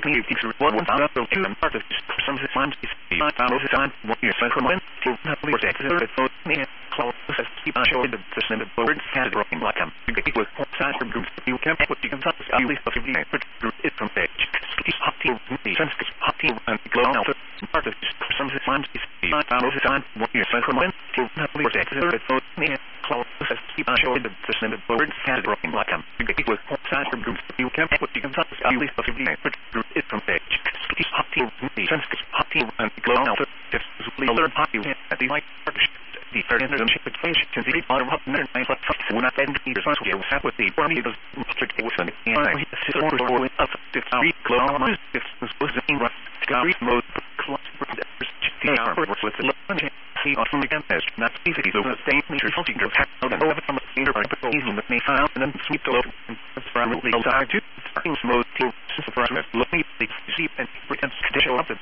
between the picture one found up to and part of some times is the found over time what you're cycling to have the words exit so me close as keep on showing the system of words has broken like I'm big with size from groups you can put you can talk at least of the effort it from page hot team hot team and glow out part of some times is the found over time what you're cycling to have the words exit so me close as keep on showing the system of words has broken like I'm big with size from groups you can put you can talk at least of the effort it from page hot team and glow out other party at the like the third interpretation can be part of what men I thought when I spend years on here was with the army of Mr. Wilson and I sister for of the three clone this was in rough sky mode with the lunch see on the campus not easy so the same nature something to have no over from the finger by the easy with me found and then sweep the load from the side to things mode to surprise looking the sheep and pretend to show up the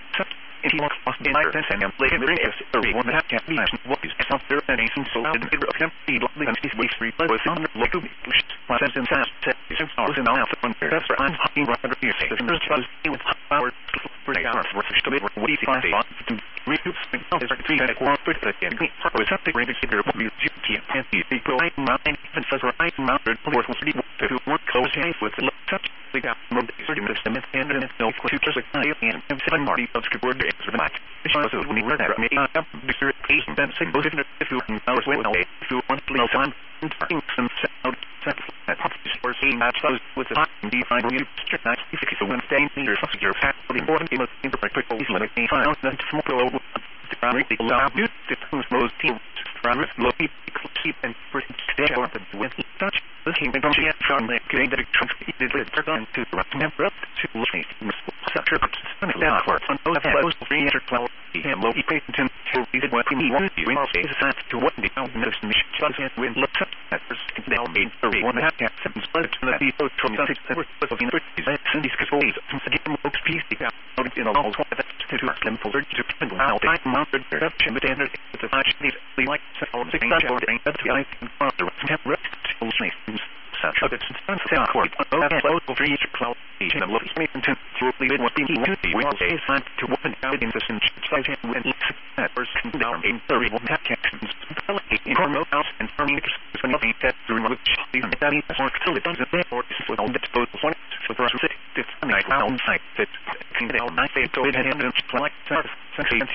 if you want to be like this and later there is everyone that can be what is out there and anything so loud and it can be lovely and these weeks replay with on the look to be pushed my sense in fast set is stars and out from there that's I'm hopping right under here so there's just with power for the hours worth of stability what do you think I to recoup is like three and a quarter again with something ready to figure what you can't be equal I and even says right mounted worth to work close hands with the touch the gap mode certain system and no quick just like I and 7 Marty of script for the match. This was when we read that maybe the certification then say both if you hours wait if you want to know time starting some sound set that properties or seeing match those with the define you strict nice if it's a Wednesday or something your fact the important thing is to break easily like they found that tomorrow the primary allow you to use most teams primary low keep and person stay or the with touch the thing from the from the getting that transmitted it on to remember to listen such a down for on those free intercloud and low patent to read what we want you in space to what the most mission when look at first down main 31 half sentence but the people from the of universities and these controls to get more piece out in a long to them for to out I mounted production with standard with the actually like all the things that I think have rest to such a it's sound court local free cloud and look into to lead what we will say to open out in the size when that first down in 31 half captions in remote house and farming when nothing that through which the study or still it doesn't therefore with all the disposal points for the city it's night on site that can be all night they told it and like service and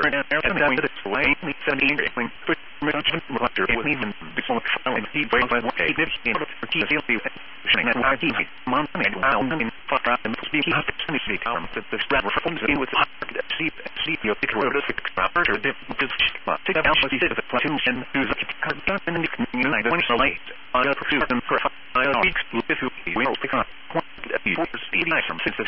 it's way 17 when management water with even before filing the way by what they did in for TCL and ID mountain and round in far and speaking of the city town that the spread reforms in with sleep your thick road of proper or the take out what he did the platoon and who's a and the community when so late I got for them for weeks if you will pick up the speedy from since